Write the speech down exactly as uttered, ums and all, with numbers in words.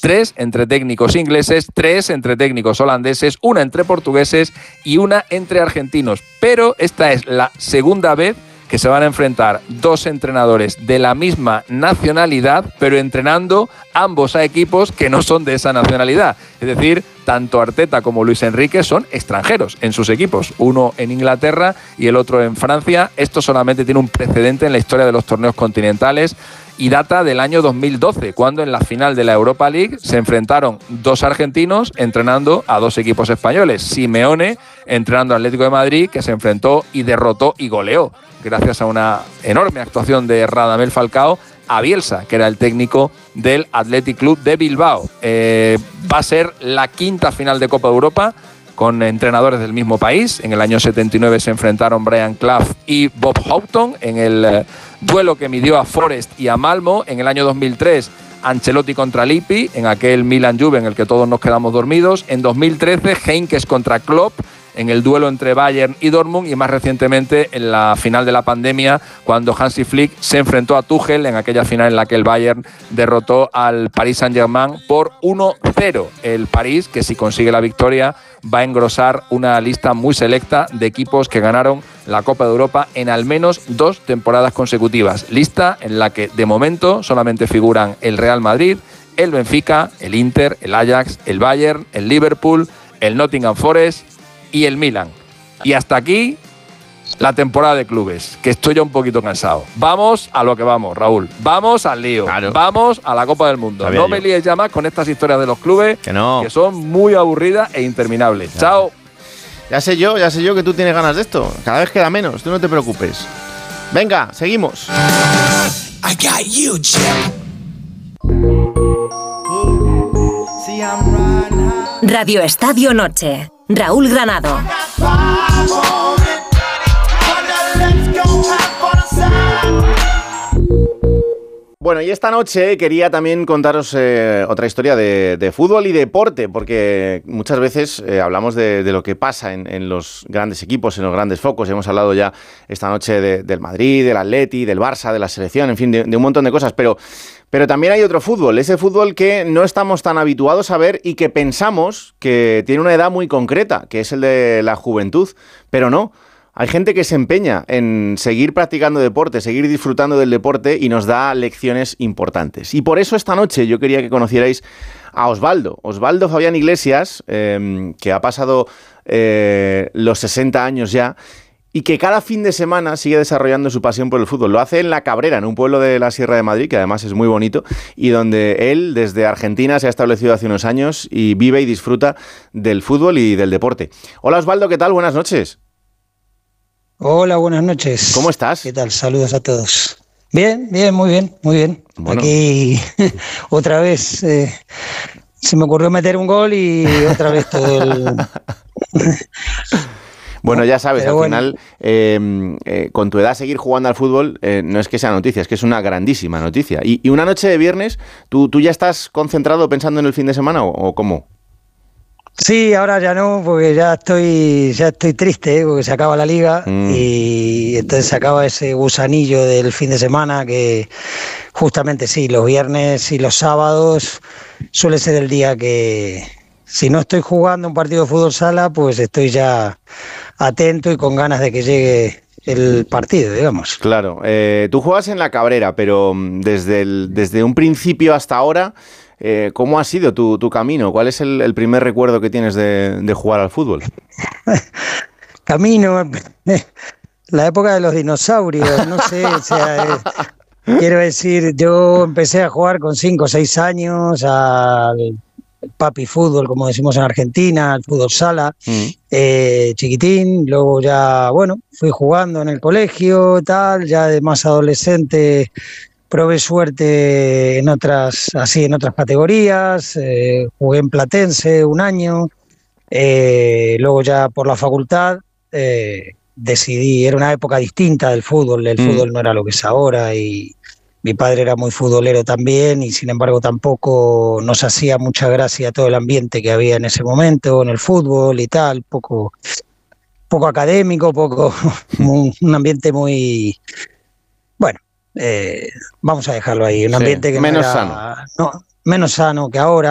tres entre técnicos ingleses, tres entre técnicos holandeses, una entre portugueses y una entre argentinos. Pero esta es la segunda vez que se van a enfrentar dos entrenadores de la misma nacionalidad, pero entrenando ambos a equipos que no son de esa nacionalidad. Es decir, tanto Arteta como Luis Enrique son extranjeros en sus equipos, uno en Inglaterra y el otro en Francia. Esto solamente tiene un precedente en la historia de los torneos continentales y data del año dos mil doce, cuando en la final de la Europa League se enfrentaron dos argentinos entrenando a dos equipos españoles. Simeone entrenando al Atlético de Madrid, que se enfrentó y derrotó y goleó, gracias a una enorme actuación de Radamel Falcao, a Bielsa, que era el técnico del Athletic Club de Bilbao. Eh, va a ser la quinta final de Copa de Europa con entrenadores del mismo país. En el año setenta y nueve se enfrentaron Brian Clough y Bob Houghton en el eh, duelo que midió a Forest y a Malmo. En el año dos mil tres, Ancelotti contra Lippi, en aquel Milan-Juve en el que todos nos quedamos dormidos. En dos mil trece, Heynckes contra Klopp, en el duelo entre Bayern y Dortmund, y más recientemente en la final de la pandemia, cuando Hansi Flick se enfrentó a Tuchel en aquella final en la que el Bayern derrotó al Paris Saint-Germain por uno cero. El París, que si consigue la victoria, va a engrosar una lista muy selecta de equipos que ganaron la Copa de Europa en al menos dos temporadas consecutivas. Lista en la que de momento solamente figuran el Real Madrid, el Benfica, el Inter, el Ajax, el Bayern, el Liverpool, el Nottingham Forest y el Milan. Y hasta aquí la temporada de clubes, que estoy ya un poquito cansado. Vamos a lo que vamos, Raúl. Vamos al lío. Claro. Vamos a la Copa del Mundo. Sabía no yo. me líes ya más con estas historias de los clubes, que, no. que son muy aburridas e interminables. Ya. Chao. Ya sé yo, ya sé yo que tú tienes ganas de esto. Cada vez queda menos, tú no te preocupes. Venga, seguimos. I got you, Chip. Radio Estadio Noche. Raúl Granado. Bueno, y esta noche quería también contaros eh, otra historia de, de fútbol y deporte, porque muchas veces eh, hablamos de, de lo que pasa en, en los grandes equipos, en los grandes focos. Hemos hablado ya esta noche de, del Madrid, del Atleti, del Barça, de la selección, en fin, de, de un montón de cosas, pero... Pero también hay otro fútbol, ese fútbol que no estamos tan habituados a ver y que pensamos que tiene una edad muy concreta, que es el de la juventud, pero no. Hay gente que se empeña en seguir practicando deporte, seguir disfrutando del deporte y nos da lecciones importantes. Y por eso esta noche yo quería que conocierais a Osvaldo, Osvaldo Fabián Iglesias, eh, que ha pasado eh, los sesenta años ya, y que cada fin de semana sigue desarrollando su pasión por el fútbol. Lo hace en La Cabrera, en un pueblo de la Sierra de Madrid, que además es muy bonito, y donde él, desde Argentina, se ha establecido hace unos años y vive y disfruta del fútbol y del deporte. Hola Osvaldo, ¿qué tal? Buenas noches. Hola, buenas noches. ¿Cómo estás? ¿Qué tal? Saludos a todos. Bien, bien, muy bien, muy bien. Bueno. Aquí otra vez eh, se me ocurrió meter un gol y otra vez todo el... Bueno, ya sabes, Pero al bueno. final, eh, eh, con tu edad seguir jugando al fútbol eh, no es que sea noticia, es que es una grandísima noticia. Y, y una noche de viernes, ¿tú, ¿tú ya estás concentrado pensando en el fin de semana o, o cómo? Sí, ahora ya no, porque ya estoy ya estoy triste, ¿eh? Porque se acaba la liga mm. y entonces se acaba ese gusanillo del fin de semana que justamente sí, los viernes y los sábados suele ser el día que... Si no estoy jugando un partido de fútbol sala, pues estoy ya atento y con ganas de que llegue el partido, digamos. Claro, eh, tú juegas en La Cabrera, pero desde, el, desde un principio hasta ahora, eh, ¿cómo ha sido tu, tu camino? ¿Cuál es el, el primer recuerdo que tienes de, de jugar al fútbol? Camino, la época de los dinosaurios, no sé, o sea... Eh, quiero decir, yo empecé a jugar con cinco o seis años al... papi fútbol, como decimos en Argentina, el fútbol sala, mm. eh, chiquitín, luego ya, bueno, fui jugando en el colegio, tal, ya de más adolescente probé suerte en otras, así en otras categorías, eh, jugué en Platense un año, eh, luego ya por la facultad eh, decidí, era una época distinta del fútbol, el mm. fútbol no era lo que es ahora y mi padre era muy futbolero también y sin embargo tampoco nos hacía mucha gracia todo el ambiente que había en ese momento en el fútbol y tal, poco, poco académico, poco un, un ambiente muy... Bueno, eh, vamos a dejarlo ahí, un ambiente sí, que menos no era, sano. No, menos sano que ahora.